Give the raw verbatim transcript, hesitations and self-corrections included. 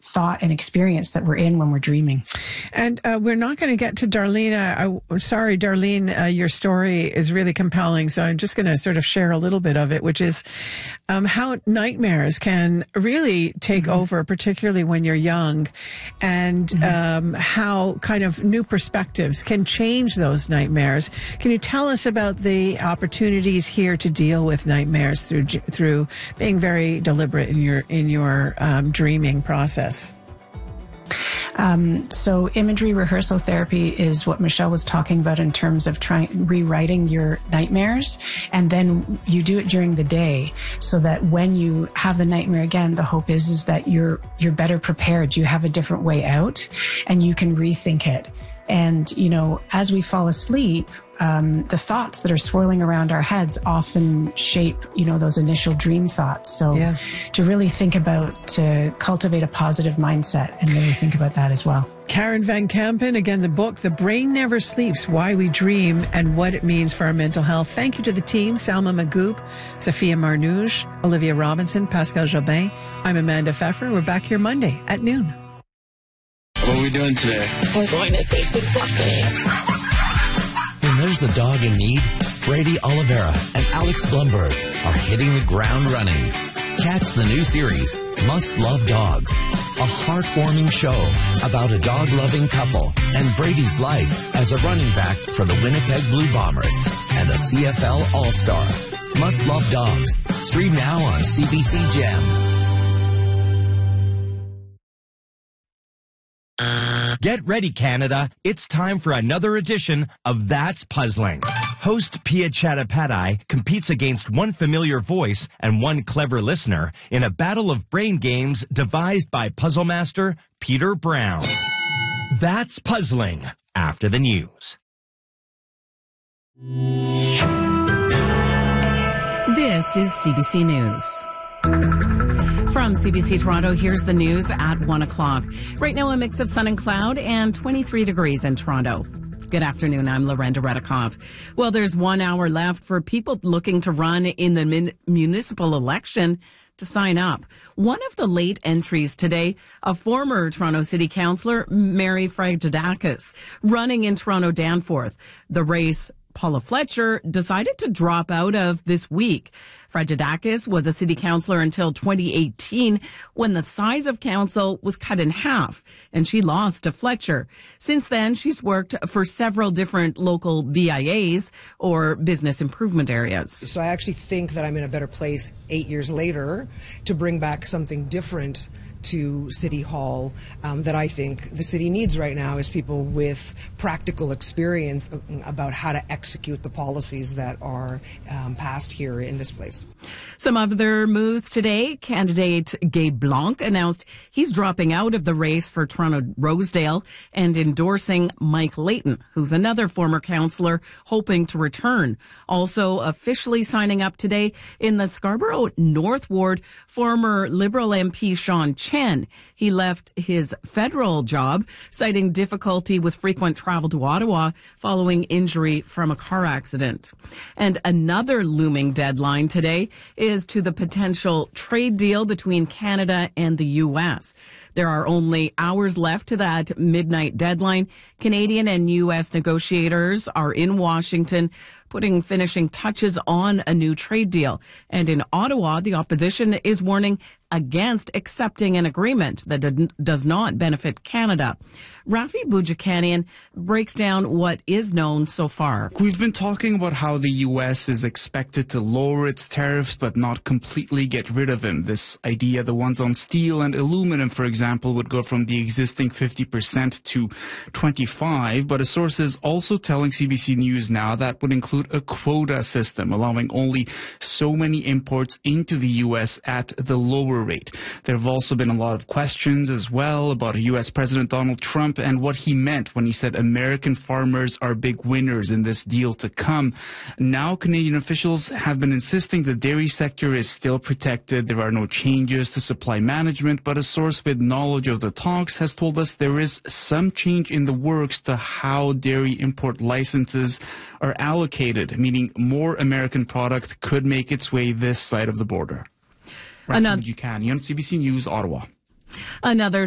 thought and experience that we're in when we're dreaming. And uh, we're not going to get to Darlene. I, I'm sorry, Darlene, uh, your story is really compelling. So I'm just going to sort of share a little bit of it, which is um, how nightmares can really take mm-hmm. over, particularly when you're young, and mm-hmm. um, how kind of new perspectives can change those nightmares. Can you tell us about the opportunities here to deal with nightmares through through being very deliberate in your in your um, dreaming process? Um, so imagery rehearsal therapy is what Michelle was talking about in terms of trying rewriting your nightmares, and then you do it during the day so that when you have the nightmare again, the hope is is that you're you're better prepared. You have a different way out, and you can rethink it. And, you know, as we fall asleep, um, the thoughts that are swirling around our heads often shape, you know, those initial dream thoughts. So yeah. to really think about, to cultivate a positive mindset and really think about that as well. Karen Van Kampen, again, the book, The Brain Never Sleeps, Why We Dream and What It Means for Our Mental Health. Thank you to the team, Salma Magoob, Sophia Marnouge, Olivia Robinson, Pascal Jobin. I'm Amanda Pfeffer. We're back here Monday at noon. What are we doing today? We're going to save some puppies. When there's a dog in need, Brady Oliveira and Alex Blumberg are hitting the ground running. Catch the new series, Must Love Dogs, a heartwarming show about a dog-loving couple and Brady's life as a running back for the Winnipeg Blue Bombers and a C F L All-Star. Must Love Dogs. Stream now on C B C Gem. Get ready, Canada. It's time for another edition of That's Puzzling. Host Pia Chattopadhyay competes against one familiar voice and one clever listener in a battle of brain games devised by puzzle master Peter Brown. That's Puzzling, after the news. This is C B C News. From C B C Toronto, here's the news at one o'clock. Right now, a mix of sun and cloud and twenty-three degrees in Toronto. Good afternoon. I'm Lorenda Redikoff. Well, there's one hour left for people looking to run in the min- municipal election to sign up. One of the late entries today, a former Toronto City Councillor, Mary Fragedakis, running in Toronto Danforth. The race Paula Fletcher decided to drop out of this week. Fragedakis was a city councillor until twenty eighteen when the size of council was cut in half and she lost to Fletcher. Since then, she's worked for several different local B I As or business improvement areas. So I actually think that I'm in a better place eight years later to bring back something different to City Hall um, that I think the city needs right now is people with practical experience about how to execute the policies that are um, passed here in this place. Some other moves today. Candidate Gabe Blanc announced he's dropping out of the race for Toronto Rosedale and endorsing Mike Layton, who's another former councillor hoping to return. Also officially signing up today in the Scarborough North Ward, former Liberal M P Sean Chen. He left his federal job, citing difficulty with frequent travel to Ottawa following injury from a car accident. And another looming deadline today is to the potential trade deal between Canada and the U S. There are only hours left to that midnight deadline. Canadian and U S negotiators are in Washington putting finishing touches on a new trade deal. And in Ottawa, the opposition is warning against accepting an agreement that d- does not benefit Canada. Rafi Boudjikanian breaks down what is known so far. We've been talking about how the U S is expected to lower its tariffs but not completely get rid of them. This idea, the ones on steel and aluminum, for example, would go from the existing fifty percent to twenty-five. But a source is also telling C B C News now that would include a quota system, allowing only so many imports into the U S at the lower rate. There have also been a lot of questions as well about U S President Donald Trump and what he meant when he said American farmers are big winners in this deal to come. Now, Canadian officials have been insisting the dairy sector is still protected. There are no changes to supply management, but a source with knowledge of the talks has told us there is some change in the works to how dairy import licenses are allocated, meaning more American product could make its way this side of the border. Rafi Boudjikanian, C B C News, Ottawa. Another